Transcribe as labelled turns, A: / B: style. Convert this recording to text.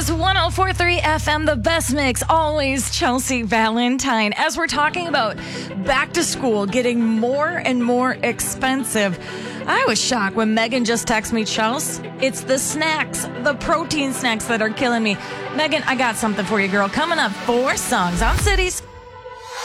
A: is 104.3 FM, the best mix, always Chelsea Valentine. As we're talking about back to school getting more and more expensive, I was shocked when Megan just texted me, Chelsea, it's the snacks, the protein snacks that are killing me. Megan, I got something for you, girl. Coming up, 4 songs on Cities.